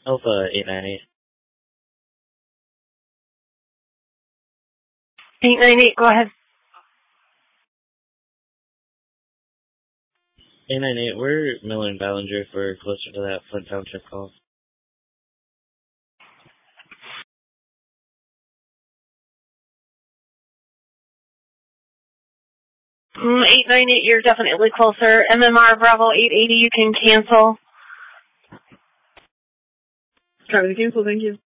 Alpha 898. 898, go ahead. 898, we're Miller and Ballinger for closer to that Flint Township call. Mm, 898, you're definitely closer. MMR Bravo 880, you can cancel. Try to cancel, thank you.